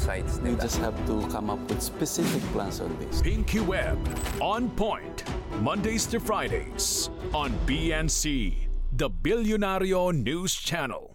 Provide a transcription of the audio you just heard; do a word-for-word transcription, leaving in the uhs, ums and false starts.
sites We nila. just have to come up with specific plans on this. Pinky Web, On Point, Mondays to Fridays on B N C, the Bilyonaryo News Channel.